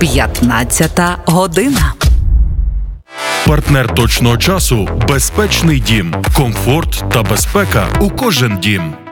15 година. Партнер точного часу – безпечний дім. Комфорт та безпека у кожен дім.